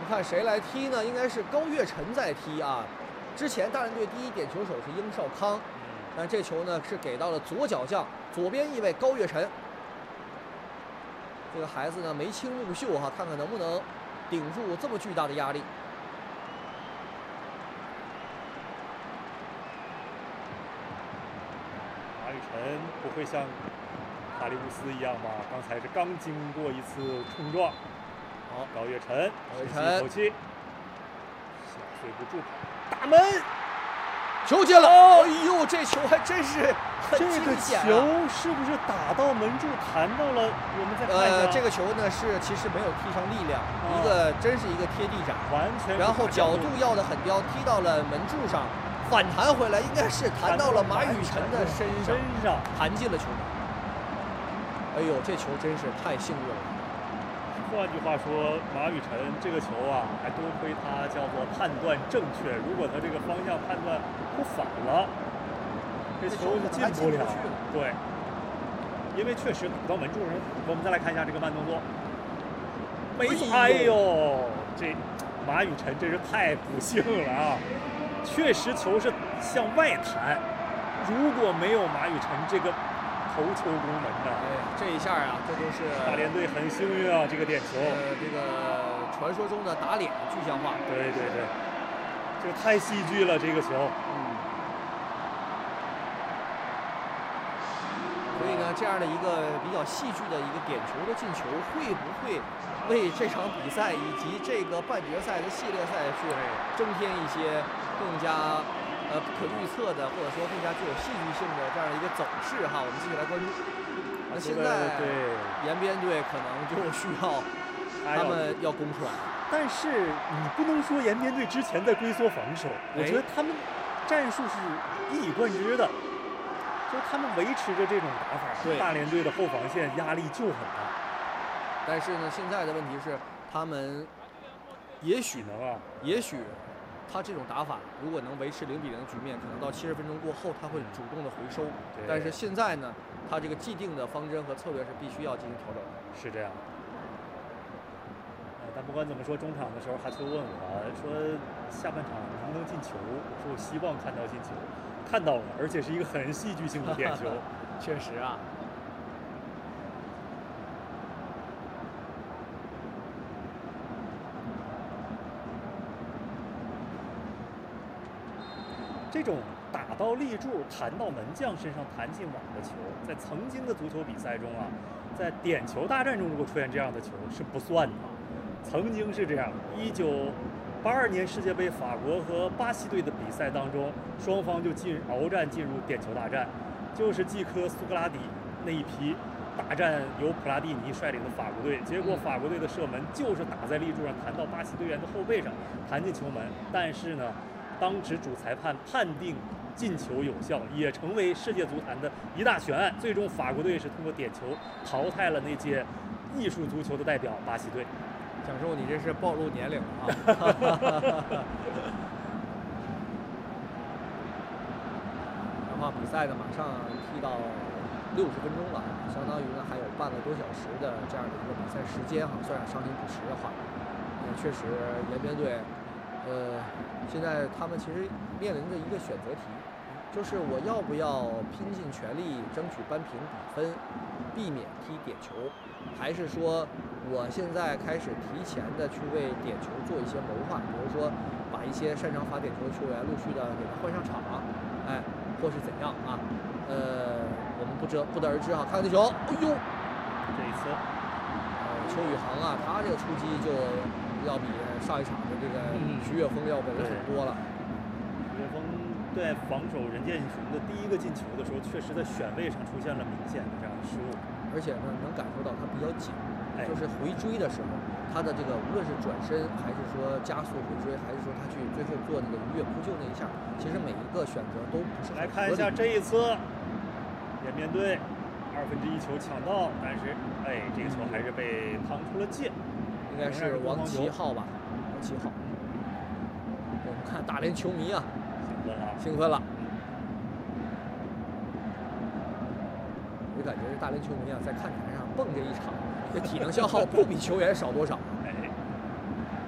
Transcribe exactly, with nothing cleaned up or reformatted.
看谁来踢呢？应该是高跃晨在踢啊。之前大连队第一点球手是殷少康，但这球呢是给到了左脚将左边一位高跃晨。这个孩子呢眉清目秀哈，看看能不能顶住这么巨大的压力。 马雨晨不会像卡利乌斯一样吧？刚才是刚经过一次冲撞。好，高跃晨， 高跃晨，一口气，小碎步助跑，打门， 球进了！哦、哎呦，这球还真是很这个球是不是打到门柱，弹到了？我们再看一下。 呃，这个球呢是其实没有踢上力量，哦、一个真是一个贴地斩， 完全。 然后角度要的很刁，踢到了门柱上，反弹回来应该是弹到了马雨晨的身上， 身上弹进了球门。哎呦，这球真是太幸运了。 换句话说，马雨晨这个球啊，还多亏他叫做判断正确。如果他这个方向判断不反了，这球就进不了。对，因为确实打到门柱上。我们再来看一下这个慢动作，没错。哎呦，这马雨晨真是太不幸了啊！确实球是向外弹，如果没有马雨晨这个头球攻门的， 哎，这一下啊，这就是大连队很幸运啊！这个点球， 呃，这个传说中的打脸具象化。 对对对，这太戏剧了，这个球。 嗯。所以呢，这样的一个比较戏剧的一个点球的进球，会不会为这场比赛以及这个半决赛的系列赛去增添一些更加呃不可预测的，或者说更加具有戏剧性的这样一个走势哈？我们继续来关注。那现在延边队可能就需要他们要攻出来， 但是你不能说延边队之前在龟缩防守，我觉得他们战术是一以贯之的，就是他们维持着这种打法，大连队的后防线压力就很大。 但是呢，现在的问题是他们也许能啊， 也许。他这种打法，如果能维持零比零的局面，可能到七十分钟过后，他会主动的回收。但是现在呢，他这个既定的方针和策略是必须要进行调整的。 是这样。呃，但不管怎么说，中场的时候，哈秋问我说，下半场能不能进球？我说我希望看到进球，看到了，而且是一个很戏剧性的点球。 确实啊。 这种打到立柱、弹到门将身上、弹进网的球，在曾经的足球比赛中啊，在点球大战中如果出现这样的球是不算的。曾经是这样，一九八二年世界杯法国和巴西队的比赛当中，双方就进鏖战进入点球大战，就是季科、苏格拉底那一批大战由普拉蒂尼率领的法国队，结果法国队的射门就是打在立柱上，弹到巴西队员的后背上，弹进球门。但是呢，当时主裁判判定进球有效，也成为世界足坛的一大悬案。最终，法国队是通过点球淘汰了那届艺术足球的代表巴西队。 蒋寿，你这是暴露年龄了啊！然后比赛呢，马上踢到六十分钟了，相当于呢还有半个多小时的这样的一个比赛时间哈，算上伤停补时的话，嗯，确实延边队。呃，现在他们其实面临着一个选择题，就是我要不要拼尽全力争取扳平比分，避免踢点球，还是说我现在开始提前的去为点球做一些谋划，比如说把一些擅长罚点球的球员陆续的给他换上场，哎，或是怎样啊？呃，我们不知不得而知哈。看看这球，哎呦， 这一次， 呃，邱宇航啊，他这个出击就要比上一场的这个徐跃峰要稳很多了。 徐跃峰在防守任建雄的第一个进球的时候，确实在选位上出现了明显的这样的失误， 而且呢，能感受到他比较紧，哎、就是回追的时候，他的这个无论是转身，还是说加速回追，还是说他去最后做那个鱼跃扑救那一下，其实每一个选择都不是很合理。 来看一下这一次，延边队二分之一球抢到，但是哎，这个球还是被趟出了界。 应该是王琦浩吧，王琦浩。我们看大连球迷啊， 兴奋了， 兴奋了。我感觉这大连球迷啊，在看台上蹦这一场，这体能消耗不比球员少多少。